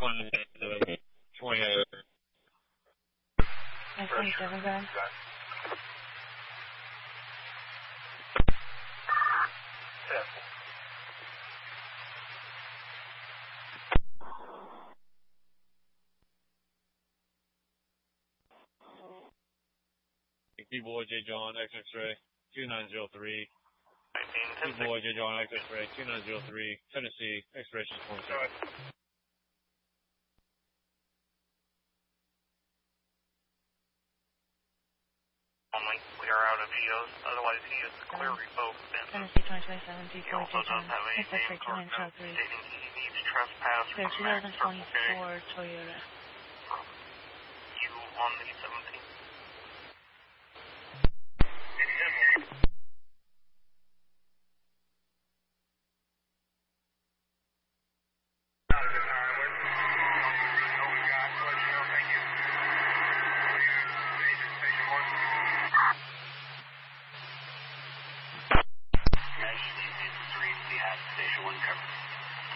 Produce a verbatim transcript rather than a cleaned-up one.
twenty-eight. nine twenty-seven, go ahead. Boy J. John, X-Ray, two nine zero three. Boy J. John, X-Ray, two nine zero three, Tennessee, expiration twenty-seven. Only, we are out of E Os, otherwise he is the clear revoke. Tennessee twenty twenty-seven, D He four also J. does John, have a X-Ray name two card nine zero note three. stating he needs trespass Clear from Max twenty twenty-four Circle K. Toyota. From you on the seventeenth.